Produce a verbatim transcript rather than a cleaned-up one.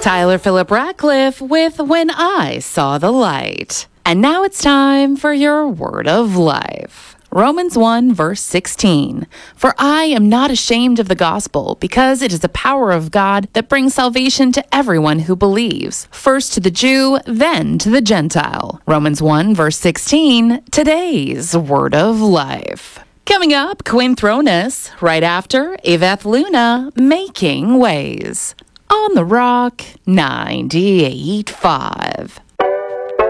Tyler Phillip Ratcliffe with When I Saw the Light. And now it's time for your word of life. Romans one, verse sixteen. For I am not ashamed of the gospel, because it is the power of God that brings salvation to everyone who believes, first to the Jew, then to the Gentile. Romans one, verse sixteen, today's word of life. Coming up, Quinn Thronus, right after Yvette Luna, Making Ways. On the Rock ninety-eight point five.